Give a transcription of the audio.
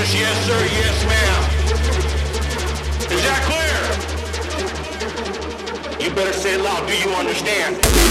answers yes sir, yes ma'am. Is that clear? You better say it loud. Do you understand?